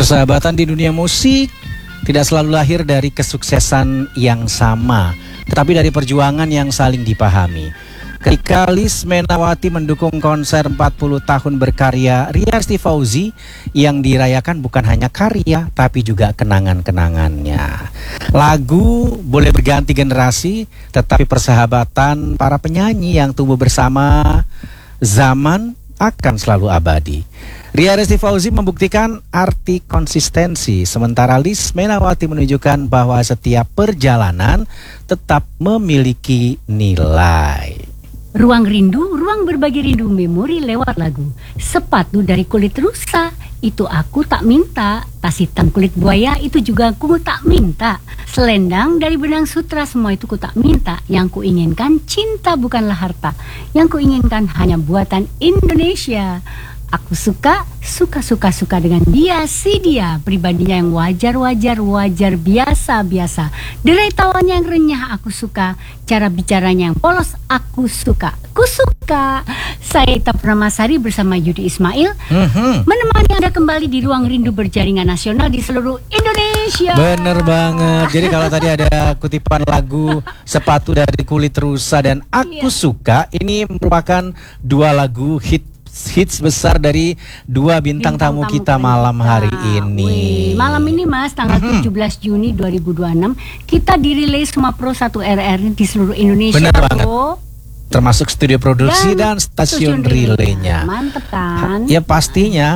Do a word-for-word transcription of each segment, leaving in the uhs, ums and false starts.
Persahabatan di dunia musik tidak selalu lahir dari kesuksesan yang sama, tetapi dari perjuangan yang saling dipahami. Ketika Liz Menawati mendukung konser empat puluh tahun berkarya Ria Resti Fauzi, yang dirayakan bukan hanya karya tapi juga kenangan-kenangannya. Lagu boleh berganti generasi, tetapi persahabatan para penyanyi yang tumbuh bersama zaman akan selalu abadi. Ria Resti Fauzi membuktikan arti konsistensi, sementara Liz Menawati menunjukkan bahwa setiap perjalanan tetap memiliki nilai. Ruang rindu, ruang berbagi rindu, memori lewat lagu. Sepatu dari kulit rusa, itu aku tak minta. Tas hitam kulit buaya, itu juga aku tak minta. Selendang dari benang sutra, semua itu ku tak minta. Yang ku inginkan cinta bukanlah harta. Yang ku inginkan hanya buatan Indonesia. Aku suka, suka-suka suka dengan dia, si dia. Pribadinya yang wajar-wajar, wajar biasa-biasa. Derai tawanya yang renyah aku suka. Cara bicaranya yang polos aku suka. Ku suka. Saya Ita Purnamasari bersama Yudi Ismail mm-hmm. menemani Anda kembali di Ruang Rindu Berjaringan Nasional di seluruh Indonesia. Bener banget. Jadi kalau tadi ada kutipan lagu Sepatu dari Kulit Rusa dan Aku yeah. Suka, ini merupakan dua lagu hit hits besar dari dua bintang, bintang tamu, tamu kita malam hari ini. Wih, malam ini Mas, tanggal mm-hmm. tujuh belas Juni dua ribu dua puluh enam kita dirilis Suma Pro satu R R di seluruh Indonesia. Benar banget. Termasuk studio produksi dan, dan stasiun relaynya. Mantep kan? Ya pastinya.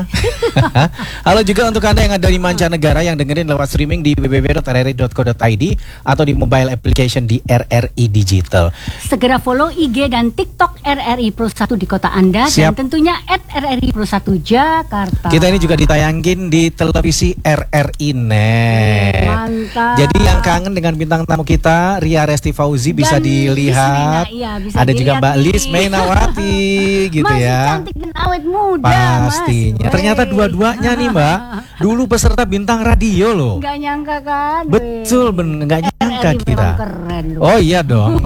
Halo juga untuk Anda yang ada di mancanegara yang dengerin lewat streaming di w w w dot r r i dot co dot i d atau di mobile application di R R I Digital. Segera follow I G dan TikTok R R I Pro satu di kota Anda. Siap. Dan tentunya at R R I Pro satu Jakarta. Kita ini juga ditayangin di televisi R R I Net. Mantap. Jadi yang kangen dengan bintang tamu kita Ria Resti Fauzi dan bisa dilihat. Iya, bisa ada juga Mbak Liz Menawati gitu masih ya. Cantik dan awet muda. Pastinya. Mas. Ternyata dua-duanya nih Mbak dulu peserta bintang radio loh. Gak nyangka kan? Betul, bener gak nyangka R R I kita. Keren loh. Oh iya dong.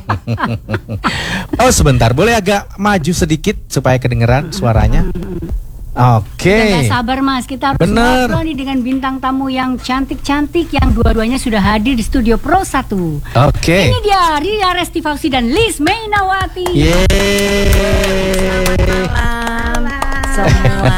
Oh sebentar, boleh agak maju sedikit supaya kedengeran suaranya. Oke. Okay. Gak sabar Mas, kita harus ngobrol nih dengan bintang tamu yang cantik-cantik yang dua-duanya sudah hadir di studio Pro satu. Oke. Okay. Ini dia Ria Resti Fauzi dan Liz Menawati. Yeay. Selamat malam semua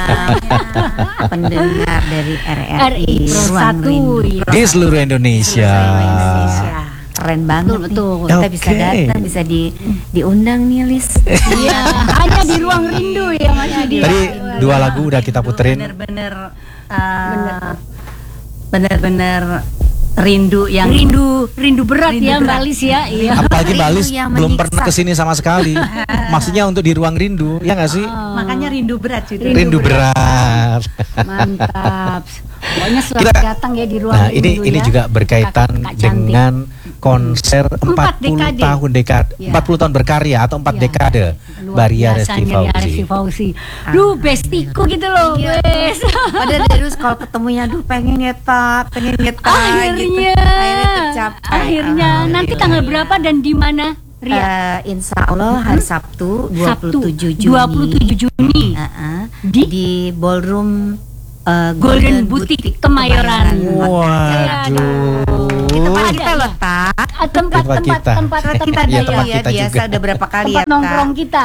pendengar dari R R I Pro satu di seluruh Indonesia. Keren banget, betul, betul. Kita okay. bisa datang, bisa di diundang nih Liz. Iya, hanya di Ruang Rindu ya Mas Yudi. Tadi dua lagu udah kita puterin. Bener-bener, uh, bener-bener rindu yang rindu, rindu berat rindu ya berat. Mbak Liz ya. Iya. Apalagi Mbak Liz belum pernah kesini sama sekali. Maksudnya untuk di Ruang Rindu, ya nggak sih? Oh. Makanya rindu berat. Rindu, rindu berat. berat. Mantap. Pokoknya selalu kita, datang ya di Ruang nah, Rindu. Ini ya. Ini juga berkaitan Kak, Kak dengan konser empat puluh tahun dekade, ya. empat puluh tahun berkarya atau empat ya. dekade Ria Resti Fauzi. Fauzi. Duh, bestiku gitu loh, iya. Bes. Padahal terus kalau ketemunya duh pengen nyetak, pengen nyetak akhirnya, gitu. Akhirnya tercapai. Akhirnya nanti tanggal berapa dan di mana? Ria? Uh, insya Allah hari Sabtu dua puluh tujuh Juni. dua puluh tujuh Juni. Uh-uh. Di di Ballroom uh, Golden, Golden Boutique Kemayoran. Waduh. Tempat kita letak tempat-tempat tempat tempat kita ya, tempat ya kita biasa udah berapa kali tempat ya nongkrong kita.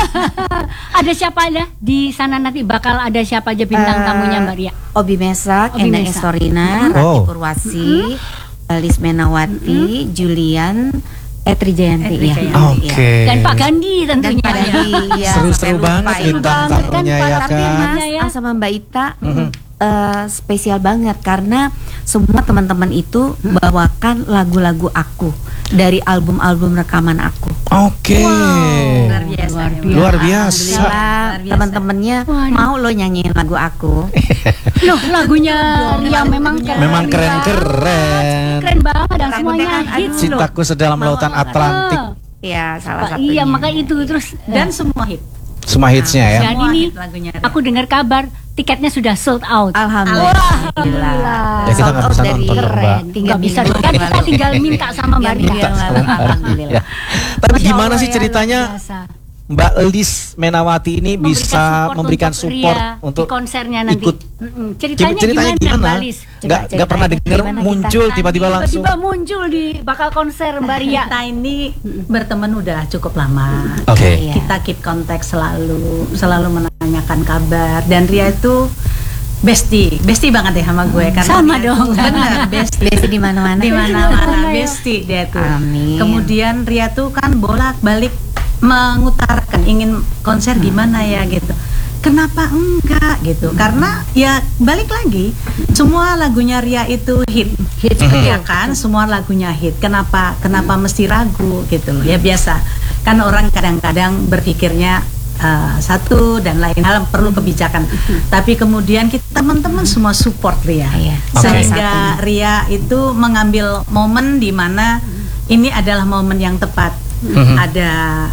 Ada siapa aja di sana nanti bakal ada siapa aja bintang uh, tamunya Mbak Ria? Obi Mesak, Endang Estorina, Rati oh. Purwasi, mm-hmm. Liz Menawati, mm-hmm. Julian, Etri Jayanti ya. Oke. Okay. Dan Pak Gandhi tentunya. Dan Pak Gandhi, ya. Seru-seru banget bintang tamunya ya kan. Tapi Mas sama Mbak Ita mm-hmm. uh, spesial banget karena semua teman-teman itu bawakan lagu-lagu aku dari album-album rekaman aku. Oke. Okay. Wow, luar biasa. Luar biasa. Luar biasa. Teman-temannya mau lo nyanyiin lagu aku. Loh, lagunya Ria memang keren. Memang keren-keren. Keren banget dan semuanya hits. Cintaku Sedalam Lautan Atlantik. Iya, salah satunya. Iya, makanya itu terus dan semua hit. Semua hitsnya ya. Dan ini aku dengar kabar tiketnya sudah sold out. Alhamdulillah. Alhamdulillah. Ya kita nggak bisa nonton Mbak. Tinggal bisa kan kita tinggal minta sama Mbak Ria. Alhamdulillah. Tapi gimana sih ceritanya Mbak Lis Menawati ini Memberikan bisa support memberikan untuk support Ria untuk di konsernya nanti. ikut. Mm-mm. Ceritanya, Ceritanya gimana, gimana? Mbak Lis? Nggak Coba nggak pernah ceritain dengar gimana kita. muncul tiba-tiba langsung. Tiba-tiba muncul di bakal konser Mbak Ria. Kita ini berteman udah cukup lama. Oke. Iya. Kita keep kontak selalu, selalu menanyakan kabar. Dan Ria itu bestie, bestie banget ya sama gue karena Sama dia dong. tuh bener bestie Besti di mana-mana. di mana-mana bestie dia tuh. Amin. Kemudian Ria tuh kan bolak-balik mengutarakan ingin konser gimana ya gitu. Kenapa enggak gitu? Karena ya balik lagi semua lagunya Ria itu hit, hit ya kan? Semua lagunya hit. Kenapa kenapa mesti ragu gitu loh? Ya biasa. Kan orang kadang-kadang berpikirnya uh, satu dan lain hal perlu kebijakan. Tapi kemudian kita teman-teman semua support Ria. Iya. Sehingga Ria itu mengambil momen di mana ini adalah momen yang tepat. Mhm. Ada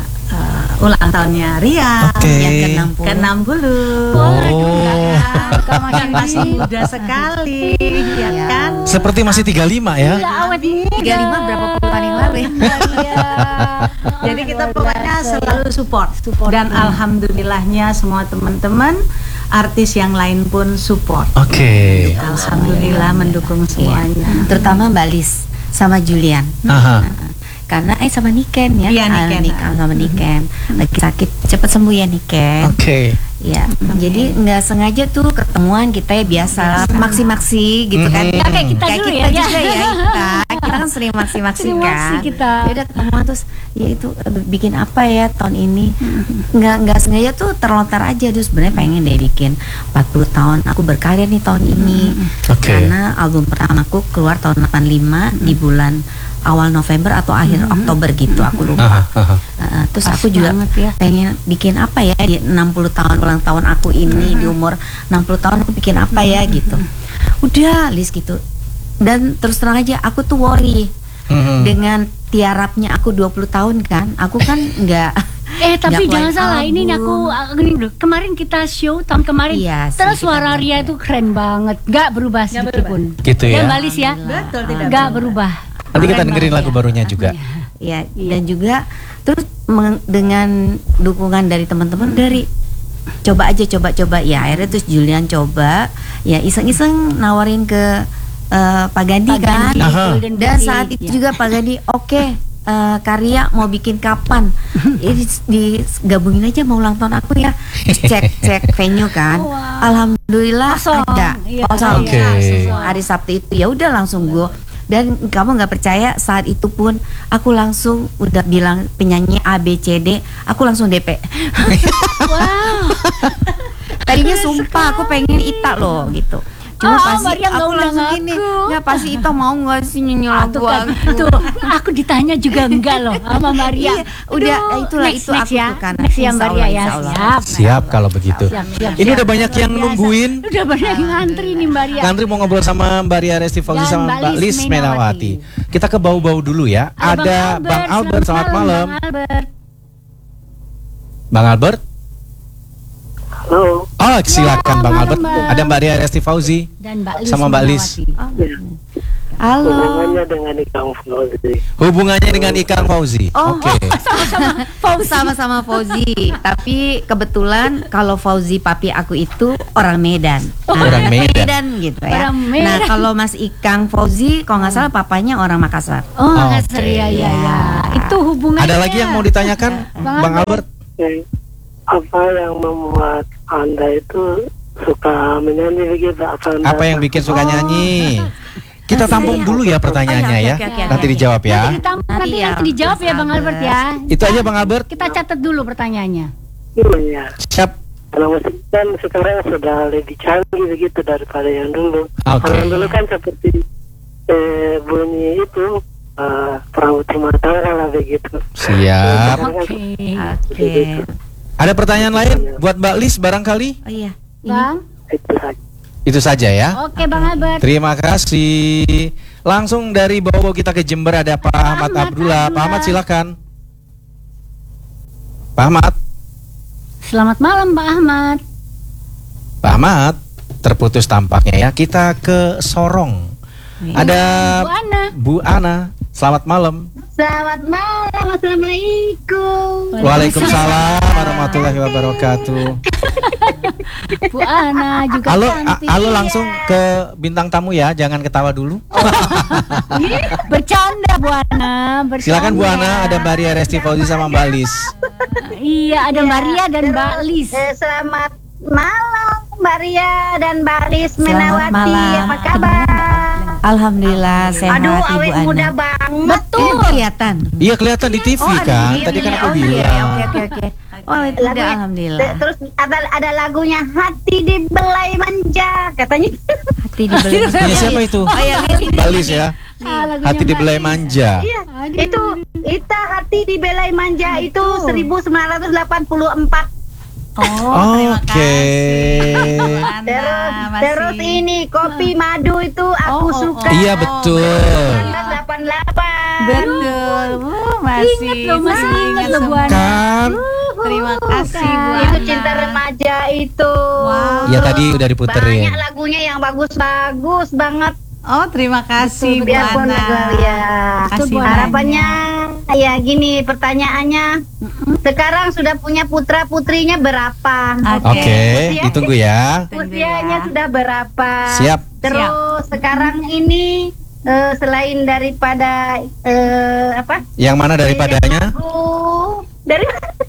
uh, ulang tahunnya Ria Oke. Yang ke enam puluh. ke enam puluh. Oh. Kan masih muda sekali, ya Iya. kan? Seperti masih tiga puluh lima ya. Iya, awet muda. tiga puluh lima berapa puluh tahun yang lalu ya? Iya. Jadi kita pokoknya selalu support. Support. Dan alhamdulillahnya semua teman-teman artis yang lain pun support. Oke. Alhamdulillah mendukung semuanya. Iya. Terutama Mbak Lis sama Julian. Aha. Karena eh sama Niken ya. Iya, Ah, Niken. Nik- sama Niken. Lagi sakit cepat sembuh ya Niken. Oke. Ya, jadi nggak sengaja tuh ketemuan kita ya biasa maksi-maksi gitu kan. Mhm. Ya, kayak kita Kayak dulu kita ya, juga ya. ya kita. Kita kan sering maksi-maksi Sering maksi kan. kita. Ya udah ketemuan terus ya itu aduh, bikin apa ya tahun ini. Nggak nggak sengaja tuh terlontar aja terus sebenarnya pengen deh bikin empat puluh tahun aku berkarya nih tahun ini. Oke. Karena album pertamaku keluar tahun delapan puluh lima di bulan awal November atau akhir Oktober gitu aku lupa. Aha, aha. Uh, terus Pas aku juga banget ya. pengen bikin apa ya di enam puluh tahun ulang tahun aku ini di umur enam puluh tahun aku bikin apa ya gitu. Udah list gitu. Dan terus terang aja aku tuh worry Mhm. dengan tiarapnya aku dua puluh tahun kan. Aku kan nggak Eh tapi nggak jangan keluarin salah, ini nih aku album. aku gini dulu. Kemarin kita show tahun kemarin. Iya sih, terus kita suara kemarin. Ria itu keren banget, nggak berubah Nggak sedikit pun. Gitu ya. Mbak Lis ya, Betul, tidak nggak berubah. Nanti kita Keren dengerin banget lagu ya. barunya juga. ya dan juga terus meng- dengan dukungan dari teman-teman dari coba aja coba-coba ya akhirnya terus Julian coba ya iseng-iseng nawarin ke eh, Pak Gandhi Pak kan. Gandhi, Aha. Golden Dan Bouquet, saat itu ya. juga Pak Gandhi, oke, eh, Karya mau bikin kapan? Ini digabungin aja mau ulang tahun aku ya. Cek cek venue kan. Oh, wow. Alhamdulillah Kosong, ada. iya. Kosong. Oke. Hari Sabtu itu ya udah langsung gue. Dan kamu nggak percaya saat itu pun aku langsung udah bilang penyanyi A B C D, aku langsung D P. Wow. Tadinya sumpah aku pengen Ita loh gitu. Cuma Oh, pasti Maria nggak aku undang langsung gini, aku. nggak pasti Ita mau nggak sih nyanyi Ah, lagu tuh kan, aku. tuh aku ditanya juga enggak loh sama Maria. Iya, udah, Aduh, itulah, next, itu next aku ya. tuh kan. Next ya Insya Maria Allah, ya, insya Allah. siap. Siap kalau begitu. Siap, siap, Ini siap. udah banyak yang Luar biasa. nungguin. Udah banyak yang ngantri nih Maria. Ngantri mau ngobrol sama Mbak Ria Resti Fauzi Dan sama Mbak Mbak Lis Lis Menawati. Menawati. Kita ke bau-bau dulu ya. Ada Bang Albert, selamat malam. Bang Albert. Bang Albert. Halo, Oh, silakan Ya, Bang malam, Albert. Bang. Ada Mbak Ria Resti Fauzi Dan Mbak Lis sama Mbak Lis. Menawati. Oh, halo. hubungannya dengan Ikang Fauzi. Hubungannya dengan Ikang Fauzi. Oh. Oke. Sama-sama Fauzi. Tapi kebetulan kalau Fauzi papi aku itu orang Medan. Nah, Orang Medan. gitu ya. Orang Medan. Nah, kalau Mas Ikang Fauzi kalau nggak salah papanya orang Makassar. Oh, Oke. Makassar ya, ya, ya. Itu hubungannya. Ada lagi yang mau ditanyakan, Bang Bang Albert? Eh, Apa yang membuat Anda itu suka menyanyi begitu? Apa, anda Apa yang bikin suka nyanyi? Kita tampung dulu ya pertanyaannya Oh, ya. iya, oke, oke, oke, Nanti oke. dijawab ya. Nanti ditampung, nanti, Nanti ya, nanti dijawab ya Bang Mas Albert ya. Itu aja Bang Albert. Kita catat dulu pertanyaannya. Iya. Siap. Kalau musik kan sekarang sudah lebih canggih begitu daripada yang dulu. Oke. Kalau yang dulu kan seperti eh, bunyi itu eh, perahu Timatara lah begitu. Siap. Oke. Oke. Ada pertanyaan lain buat Mbak Lis barangkali? Oh iya. Bang. Itu saja. Itu saja ya. Oke Bang Albert. Terima kasih. Langsung dari bawah kita ke Jember ada Pak Ahmad Ahmad Abdullah. Pak Ahmad Abdullah. silakan. Pak Ahmad. Selamat malam Pak Ahmad. Pak Ahmad terputus tampaknya ya. Kita ke Sorong. Ada Bu Ana. Bu Ana. Selamat malam. Selamat malam, assalamualaikum. Waalaikumsalam warahmatullahi wabarakatuh. Bu Ana juga Halo, a- cantik. halo langsung ke bintang tamu ya, jangan ketawa dulu. Bercanda Bu Ana, bercanda. Silakan Bu Ana, ada Mbak Ria Resti Fauzi sama Mbak Lis. Iya, ada Mbak Ria dan Mbak Lis. Eh, selamat malam Mbak Ria dan Mbak Lis Selamat Menawati. malam. Apa kabar? Alhamdulillah sehat Aduh, Ibu awet Ana. muda banget. Betul. Eh, kelihatan. Iya kelihatan di T V kan, iya, tadi kan iya. aku Oh, iya, bilang. Oke oke oke. Oh, awet muda Lagunya- alhamdulillah. Terus ada ada lagunya Hati Dibelai Manja katanya. Hati dibeli. Punya siapa itu? Oh ya, Lis. Mbak Lis ya. Ah, lagunya Hati Mbak dibelai Lis. manja. Iya, itu Ita Hati Dibelai Manja itu seribu sembilan ratus delapan puluh empat. Oh, terima Oke. kasih. Bu Ana, Terus masih. terus ini kopi madu itu aku Oh, oh, suka. Iya betul. seribu sembilan ratus delapan puluh delapan. Betul. Uh, masih. Ingat loh, masih ingat loh, Bu semua. Ana. Kan? Terima kasih Bu Itu Ana. cinta remaja itu. Wow. Ya tadi udah diputerin. Banyak lagunya yang bagus-bagus banget. Oh, terima kasih Bu Biarpun Ana. lagu ya. Kasih Bu Ana. Harapannya ya gini pertanyaannya. Sekarang sudah punya putra putrinya berapa? Oke. Oke, Usia- ditunggu ya. Usianya sudah berapa? Siap. Terus sekarang ini eh, selain daripada eh, apa? Yang mana daripadanya? Lagu dari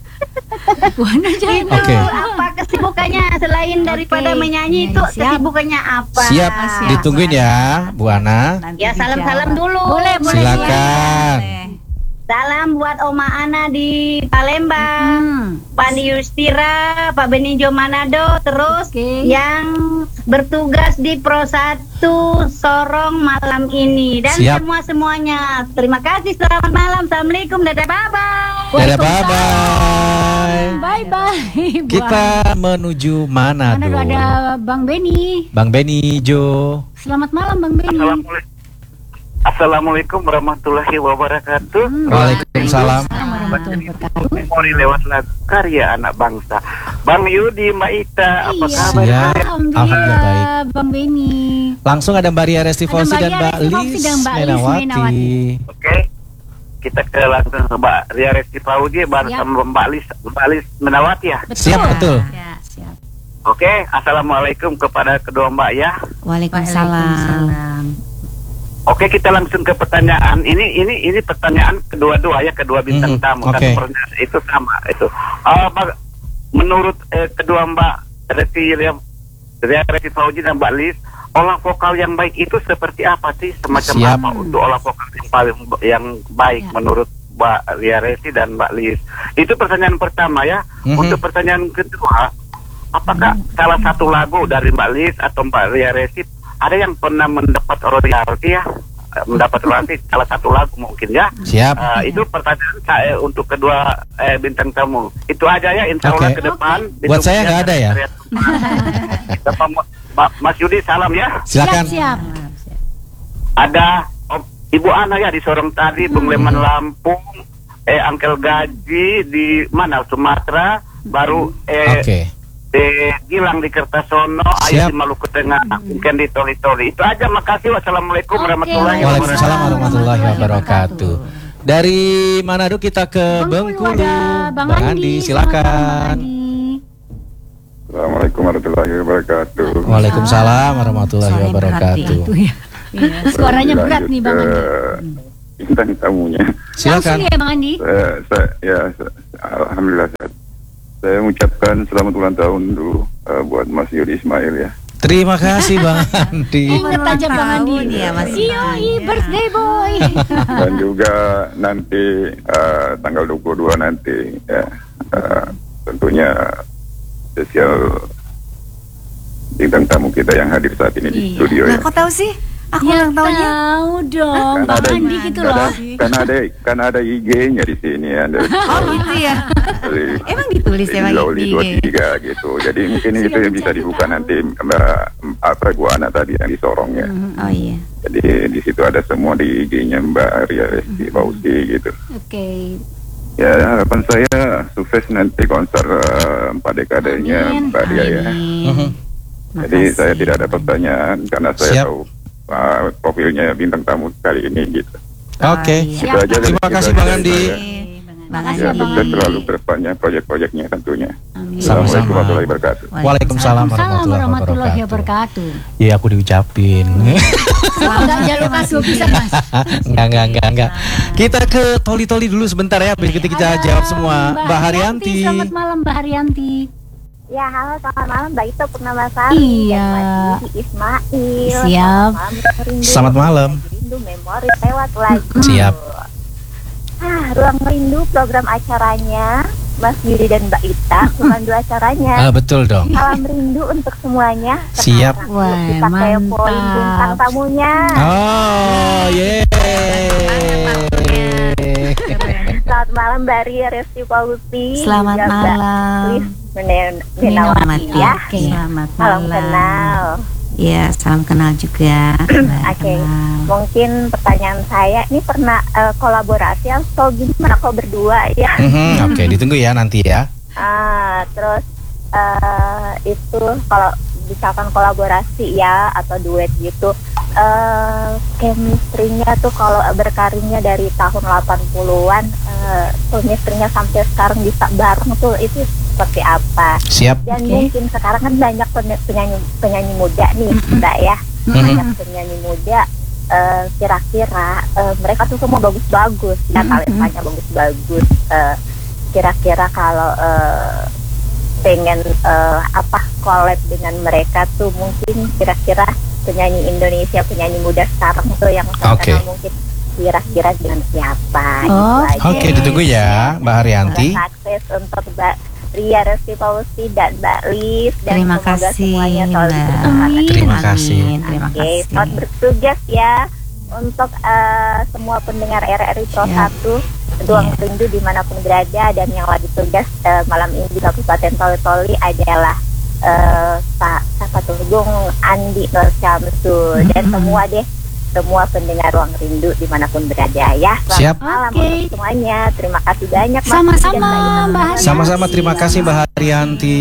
Bu Ana jangan. itu Oke. apa kesibukannya selain daripada Oke. menyanyi Ya, itu siap. kesibukannya apa? Siap, Siap. ditungguin ya, Bu Ana. Nanti Ya salam-salam dijawab. dulu. Boleh, boleh. Silakan. Boleh. Salam buat Oma Ana di Palembang, Hmm. Pak Yustira, Pak Benijo Manado, terus Oke. yang bertugas di Pro satu Sorong malam ini dan Siap. semua semuanya. Terima kasih. Selamat malam. Assalamualaikum. Dadah bye bye. Dadah, bye-bye. Bye bye. Bu Kita menuju Ana. Manado. Mana ada Bang Beni. Bang Beni Jo. Selamat malam Bang Beni. Assalamualaikum. Assalamualaikum warahmatullahi wabarakatuh. Waalaikumsalam. Warahmatullahi wabarakatuh. Memori lewat lagu karya anak bangsa. Bang Yudi, Mbak Ita, apa Iya. kabar? Siap. Alhamdulillah, Alhamdulillah Bang Beni. Langsung ada Mbak Ria Resti Ada Fauzi Mbak dan Ria Mbak Resti Fauzi Lis dan Mbak Lis Menawati. Menawati. Oke. Kita ke langsung ke Mbak Ria Resti Fauzi bersama Mbak Lis, Mbak Lis Menawati ya. Siap, betul. Ya, siap. Oke, assalamualaikum kepada kedua Mbak ya. Waalaikumsalam. Oke, kita langsung ke pertanyaan. Ini ini ini pertanyaan kedua-dua ya, kedua bintang Mhm, tamu. oke. Kan pertanyaan itu sama itu. Uh, bag- menurut eh, kedua Mbak Resti Ria Resti Fauzi dan Mbak Lis, olah vokal yang baik itu seperti apa sih? Semacam Siap. apa untuk olah vokal yang paling yang baik Ya. menurut Mbak Ria Resti dan Mbak Lis? Itu pertanyaan pertama ya. Mhm. Untuk pertanyaan kedua, apakah salah satu lagu dari Mbak Lis atau Mbak Ria Resti ada yang pernah mendapat royalti ya? Eh, mendapat royalti salah satu lagu mungkin ya. Siap. Eh, itu pertanyaan saya untuk kedua eh, bintang tamu. Itu aja ya, insya Allah Oke. ke depan. Buat saya nggak ada ya? Kita pem- Ma- Mas Yudi salam ya. Silakan. Siap, siap. Ada Om- Ibu Ana ya di Sorong tadi, Bung Leman Lampung, eh Angkel Gaji di mana Sumatera, baru eh Oke. di Gilang di Kertasono, Siap. Ayah di Maluku Tengah, mungkin di Toli-Toli. Itu aja, makasih. Wassalamualaikum Oke, warahmatullahi Waalaikumsalam wabarakatuh. warahmatullahi wabarakatuh. Dari Manado kita ke Bengkulu Bengkulu. ada Bang Bang Andi. Andi, Selamat silakan. malam, Bang Andi. Assalamualaikum warahmatullahi wabarakatuh. Waalaikumsalam warahmatullahi Suaranya berat wabarakatuh. Itu ya. Iya, suaranya Lanjut berat nih Bang ke Andi. bintang tamunya. Silakan. Langsung ya Bang Andi. Saya, saya, ya, saya- alhamdulillah. Saya, saya mengucapkan selamat ulang tahun dulu eh, buat Mas Yudi Ismail ya. Terima kasih Bang Andi. Ingat aja Bang Andi. tahun ya, Mas Yoi, Ismail. birthday boy. Dan juga nanti eh, tanggal dua puluh dua nanti ya, eh, tentunya spesial bintang tamu kita yang hadir saat ini di studio Nah, ya. kok tahu sih? Aku Ya ulang tahunnya. tahu dong, Kan Bang ada- Andi gitu kan loh. ada- Kan ada kan ada I G-nya di sini ya. Oh gitu ya. Emang ditulis ya Bang Loli di dua I G? tiga gitu. Jadi mungkin itu yang bisa dibuka nanti Mbak apa Bu Ana tadi yang disorong ya. Oh iya. Jadi di situ ada semua di I G-nya Mbak Ria Resti Fauzi gitu. Oke. Ya harapan saya sukses nanti konser eh, empat dekadenya Amin. Mbak Ria ya. Mhm. Jadi Makasih. saya tidak ada pertanyaan karena saya Siap. tahu uh, profilnya bintang tamu kali ini gitu. Oke. Iya. Itu aja dari Terima kita kasih aja Bang dari Andi. saya. Bang Ya, Andi. sukses selalu ke depannya proyek-proyeknya tentunya. Amin. Sama-sama. Assalamualaikum warahmatullahi wabarakatuh. Waalaikumsalam Assalamualaikum warahmatullahi wabarakatuh. wabarakatuh. Ya aku diucapin. Enggak jalur kasih bisa Mas. Enggak, enggak, enggak, enggak. Kita ke Toli-Toli dulu sebentar ya, habis itu kita Ada jawab semua. Mbak Haryanti. Selamat malam Mbak Haryanti. Ya, halo, selamat malam Mbak Ito Purnama Sari Iya. dan Mas Didi Ismail. Siap. Selamat malam, Rindu. Selamat malam. Rindu memori lewat lagi. Siap. Ah, Ruang Rindu program acaranya Mas Didi dan Mbak Ita, pemandu acaranya. Ah, betul dong. Salam rindu untuk semuanya. Siap. Sekarang Wah, yuk kita kepoin mantap. bintang tamunya. Oh, yeay. Selamat malam Mbak Ria Resti Pausi. Selamat juga Mbak malam. Lis Menen- Minawati. Menawati ya. Oke. Selamat Salam malam. kenal. Ya, salam kenal juga. Oke, mungkin pertanyaan saya ini pernah eh, kolaborasi atau gimana kok berdua ya? Mhm, Oke, ditunggu ya nanti ya. Ah, terus eh, itu kalau misalkan kolaborasi ya atau duet gitu, eh chemistry-nya tuh kalau berkarirnya dari tahun delapan puluhan, eh, chemistry-nya sampai sekarang bisa bareng tuh itu seperti apa? Siap. Dan Oke. mungkin sekarang kan banyak pen- penyanyi penyanyi muda nih, Mbak ya. Banyak penyanyi muda. eh, kira-kira eh, mereka tuh semua bagus-bagus, ya talentanya bagus-bagus. Eh, kira-kira kalau eh, pengen eh, apa collab dengan mereka tuh mungkin kira-kira penyanyi Indonesia, penyanyi muda sekarang tuh yang terkenal Oke. mungkin kira-kira dengan siapa? Oh, Gitu aja. Oke, ditunggu ya, Mbak Haryanti. Sukses untuk Mbak Ria Resti Pausi dan Mbak Lis dan Terima semoga kasih, semuanya selalu Mbak. bersemangat. Amin. Terima kasih. Amin. Terima Oke, kasih. selamat bertugas ya untuk eh, semua pendengar R R I Pro Siap. satu Ruang Iya. Rindu dimanapun berada, dan yang lagi tugas eh, malam ini di Kabupaten Toli-Toli adalah eh, Pak siapa tuh Bung Andi Nur Syamsul dan semua deh semua pendengar Ruang Rindu dimanapun berada ya. Selamat Siap. malam Oke. untuk semuanya. Terima kasih banyak Mas Sama-sama, Didi dan Mbak Ita. Mbak Haryanti. Sama-sama, terima kasih Mbak Haryanti.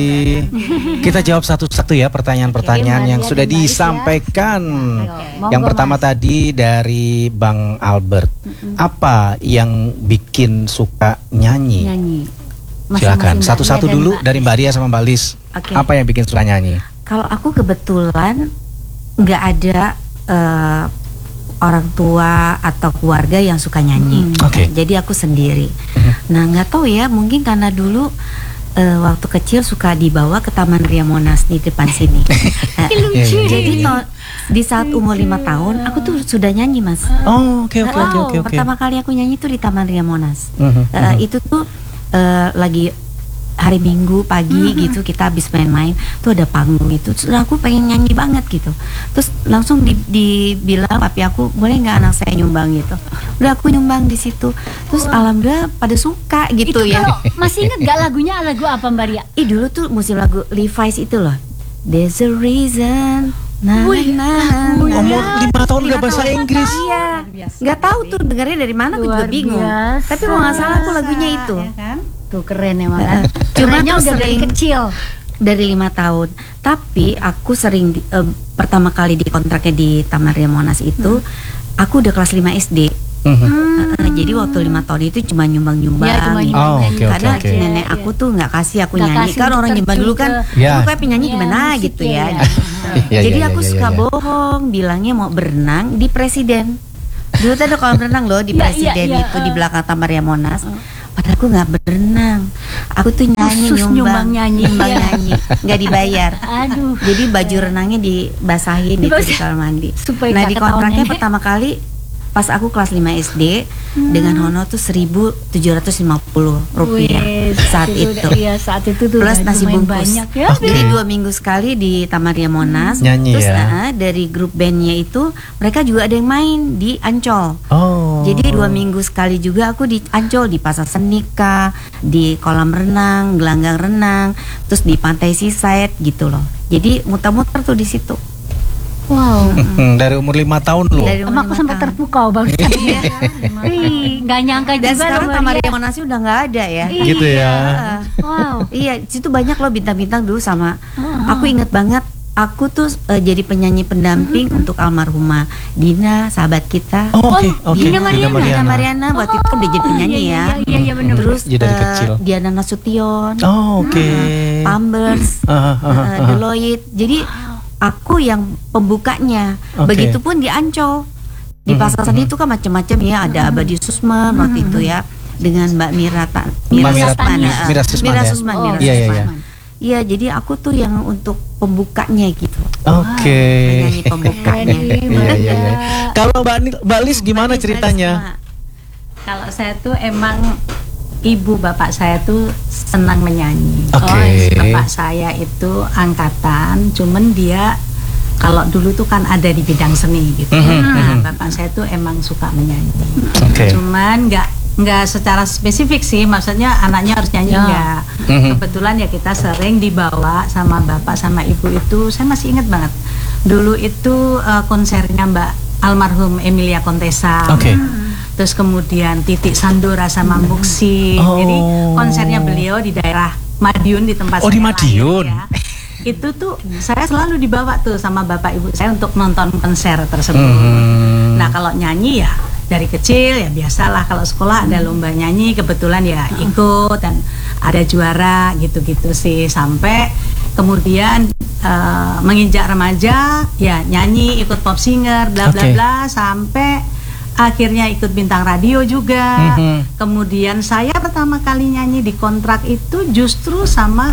Kita jawab satu-satu ya pertanyaan-pertanyaan Oke, yang Mbak sudah Ria dan Mbak Lis ya. disampaikan. Monggo, Yang pertama Mas. tadi dari Bang Albert. Apa yang bikin suka nyanyi? Nyanyi. Silakan, Masing-masing Mbak satu-satu Ria dan dulu Mbak- dari Mbak Ria sama Mbak Lis. Oke. Apa yang bikin suka nyanyi? Kalau aku kebetulan nggak ada eh, orang tua atau keluarga yang suka nyanyi. Hmm. Oke. Jadi aku sendiri. Nah, nggak tahu ya, mungkin karena dulu eh, waktu kecil suka dibawa ke Taman Ria Monas di depan sini. Eh, Lucu. Jadi to- di saat umur lima tahun aku tuh sudah nyanyi, Mas. Oh, oke oke oke Oh, oke oke. Pertama kali aku nyanyi tuh di Taman Ria Monas. Mhm, Eh, itu tuh eh, lagi hari Minggu pagi gitu, kita habis main-main tuh ada panggung itu, terus aku pengen nyanyi banget gitu, terus langsung di, dibilang papi aku, boleh nggak anak saya nyumbang gitu. Udah aku nyumbang di situ, terus alhamdulillah pada suka gitu Itu ya. kalau masih inget gak lagunya, lagu apa Mbak Ria? Ih, dulu tuh musim lagu Levi's itu loh, There's a Reason. Nah, Wih, nah, lagu nah, Umur nah. lima tahun udah Lima bahasa tahun. Inggris. Iya, nggak tahu tuh dengarnya dari mana, aku juga Luar bingung. biasa. Tapi kalau nggak salah aku lagunya itu. Ya kan? Tuh keren emang Cuma kan. Kerennya tuh udah dari sering- kecil. Dari lima tahun. Tapi aku sering di- eh, pertama kali di kontraknya di Taman Ria Monas itu, aku udah kelas lima S D. Mhm. Eh, jadi waktu lima tahun itu cuma nyumbang-nyumbang. Ya, cuma gitu. Oh, nyumbang oke, oke, Karena oke. nenek aku tuh nggak kasih aku Nggak nyanyi. kasih Kan untuk orang nyumbang dulu kan, terjun Ya. "Lu kayak penyanyi Ya, gimana?" musik gitu ya, ya. ya. Iya, Jadi iya, aku iya, suka iya. bohong, bilangnya mau berenang di Presiden. Dulu tuh ada kolam renang loh di Iya, Presiden iya, iya, itu di eh. belakang Taman Ria Monas. Padahal aku nggak berenang. Aku tuh nyanyi Khusus nyumbang nyanyi. nyumbang Iya. nyanyi, nggak dibayar. Aduh. Jadi baju renangnya dibasahin itu di Dibasah- kamar mandi. supaya Nah, nggak di kontraknya ketahuan. pertama kali pas aku kelas lima S D dengan honor tuh seribu tujuh ratus lima puluh rupiah Wih, saat itu itu. udah- Iya, saat itu tuh Plus udah nasi lumayan bungkus. banyak ya. Jadi dua minggu sekali di Taman Ria Monas. Nyanyi Terus ya. nah, dari grup bandnya itu mereka juga ada yang main di Ancol. Oh. Jadi dua minggu sekali juga aku di Ancol, di Pasar Senika, di kolam renang, gelanggang renang, terus di Pantai Seaside gitu loh. Jadi muter-muter tuh di situ. Wow. Hmm, dari umur lima tahun loh. Dari Sama aku lima sampai tahun. terpukau barusan. Wih, nggak nyangka Dan juga sekarang loh, Taman Mbak Ria Ria. Monas udah nggak ada ya. Gitu ya. Ah. Wow. Iya, situ banyak loh bintang-bintang dulu sama. Aku inget banget aku tuh eh, jadi penyanyi pendamping untuk almarhumah Dina, sahabat kita. Oh, oke, oke. Dina Dina Mariana, Mariana. Dina Mariana waktu itu kan udah jadi penyanyi iya, ya. iya, iya, bener. Terus Iya, dari eh, kecil. Diana Nasution, Oh, oke. Pampers, Ah, ah, ah, eh, ah. Deloitte. Jadi aku yang pembukanya. Oke. Begitupun di Ancol. Di Mhm, pasar seni itu kan macam-macam ya, ada Abadi Susman waktu itu ya, dengan Mbak Mira Ta- Mbak Mira- Susman, ya. Mira Susman, Mira ya? Susman, Oh, Mira iya, iya, Susman. iya. Iya, jadi aku tuh yang untuk pembukanya gitu. Oke. Penyanyi pembukanya. Iya, iya, iya. Kalau Mbak Ni- Mbak Lis gimana Balis, ceritanya? balis, Kalau saya tuh emang ibu bapak saya tuh senang menyanyi. Oke. Oh, bapak saya itu angkatan, cuman dia kalau dulu tuh kan ada di bidang seni gitu. Mhm, Nah, mhm. bapak saya tuh emang suka menyanyi. Oke. Cuman nggak nggak secara spesifik sih, maksudnya anaknya harus nyanyi Ya. enggak. Mhm. Kebetulan ya kita sering dibawa sama bapak sama ibu itu, saya masih ingat banget. Dulu itu eh, konsernya Mbak almarhum Emilia Contessa. Oke. Terus kemudian Titik Sandora sama Muksi. Oh. Jadi konsernya beliau di daerah Madiun di tempat Oh, di saya Madiun. lahir, ya. Itu tuh saya selalu dibawa tuh sama bapak ibu saya untuk nonton konser tersebut. Mhm. Nah, kalau nyanyi ya dari kecil ya biasalah, kalau sekolah ada lomba nyanyi kebetulan ya ikut dan ada juara gitu-gitu sih, sampai kemudian eh, menginjak remaja ya nyanyi, ikut pop singer bla bla Oke. bla, sampai akhirnya ikut bintang radio juga. Mhm. Kemudian saya pertama kali nyanyi di kontrak itu justru sama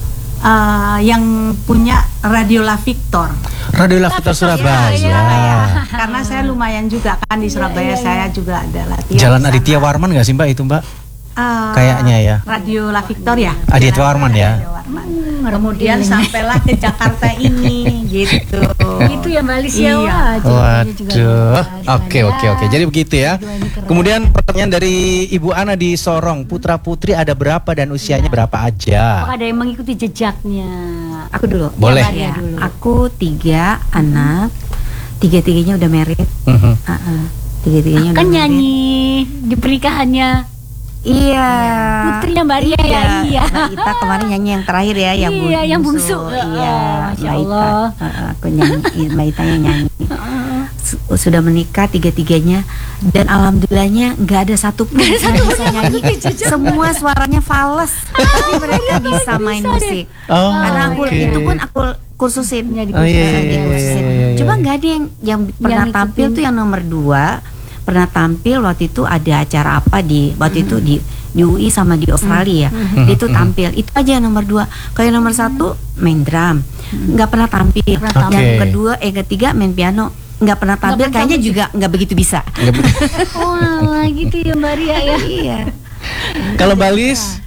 eh, yang punya Radio La Victor. Radio La Victor Surabaya. Surabaya. Karena saya lumayan juga kan di Surabaya, saya juga ada latihan. Jalan di sana. Aditya Warman nggak sih Mbak itu Mbak? Eh, Kayaknya ya. Radio La Victor ya. Aditya Warman ya. Radio Warman. Kemudian sampailah ke Jakarta ini gitu. Itu ya Mbak Lis ya. Iya. Wah, jawabannya juga Waduh. luar biasa. Oke, oke, oke. Jadi begitu ya. Kemudian pertanyaan dari Ibu Ana di Sorong, putra putri ada berapa dan usianya berapa Apakah aja? ada yang mengikuti jejaknya? Aku dulu. Boleh. Ya, aku tiga anak, tiga-tiganya udah married. Mhm. Uh-uh. Tiga-tiganya udah Kan married. nyanyi di pernikahannya Iya. putrinya Mbak Ria ya. Iya. Mbak Ita kemarin nyanyi yang terakhir ya, yang Iya, bungsu. yang bungsu. Iya, Oh, Masya Mbak Ita. Allah. Uh-uh, aku nyanyi, Mbak Ita yang nyanyi. Su- Sudah menikah tiga-tiganya dan alhamdulillahnya nggak ada satu pun yang bisa nyanyi. Semua suaranya fals, tapi mereka bisa main musik. Oh, Karena aku oke. itu pun aku kursusin, jadi Oh, iya, iya, iya, dikursusin. iya, iya. Cuma nggak ada yang yang pernah Yang tampil ikutin. tuh yang nomor dua. Pernah tampil waktu itu ada acara apa di waktu itu di di U I sama di Australia. Dia itu tampil. Itu aja yang nomor dua. Kalau yang nomor satu main drum, nggak pernah tampil. Pernah Yang tampil. kedua, eh ketiga main piano, nggak pernah tampil. pernah Kayaknya tampil. juga nggak begitu bisa. Nggak be- Wah, gitu ya Mbak Ria ya. Iya. Kalau Mbak Lis?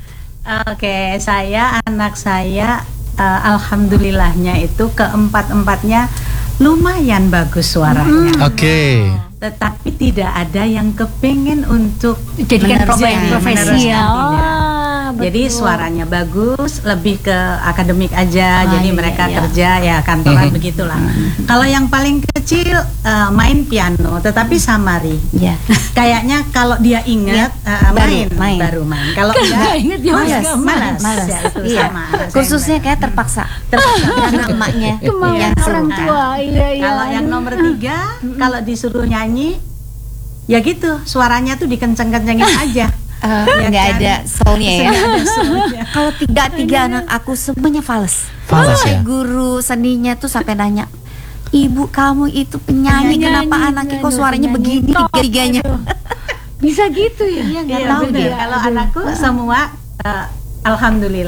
Oke, saya anak saya eh, alhamdulillahnya itu keempat-empatnya lumayan bagus suaranya. Oke. Tetapi tidak ada yang kepengen untuk Jadikan meneruskan- profesi, profesi meneruskan, ya. tidak. Wah, Jadi betul. suaranya bagus, lebih ke akademik aja. Ah, jadi iya, mereka iya. kerja ya kantoran Mhm. begitulah. Kalau yang paling kecil eh, main piano, tetapi samari. Iya. Kayaknya kalau dia ingat eh, Baru main, main. baru main. Kalau Nggak enggak ingat dia malas, nggak malas, Malas. Ya, itu Iya. sama. Saya Khususnya main. kayak terpaksa. Terpaksa. Karena emaknya Kemauan yang orang suruh. tua. Iya, iya. Kalau yang nomor tiga, kalau disuruh nyanyi, ya gitu, suaranya tuh dikenceng-kencengin aja. Eh, Ya nggak kan? ada soulnya ya. Nggak ada soulnya. Kalau tiga tiga anak aku semuanya fals. Fals Sampai ya? guru seninya tuh sampai nanya, ibu kamu itu penyanyi, Penyanyi, kenapa anaknya kok aduh, suaranya penyanyi begini top, tiga tiganya? aduh. Bisa gitu ya? Iya, nggak Iya, tahu bener. dia. Kalau anakku semua eh, alhamdulillah